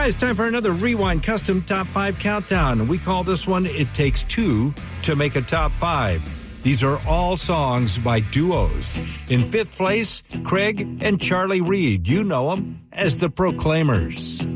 It's time for another Rewind Custom Top 5 Countdown. We call this one, It Takes Two to Make a Top 5. These are all songs by duos. In fifth place, Craig and Charlie Reid. You know them as the Proclaimers.